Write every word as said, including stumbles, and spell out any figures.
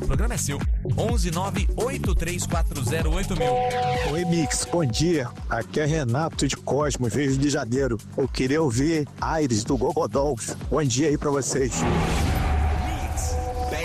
O programa é seu. onze nove oito três quatro zero oito mil. Oi, Mix, bom dia. Aqui é Renato de Cosmos, Rio de Janeiro. Eu queria ouvir Aires do Gogodolf. Bom dia aí pra vocês.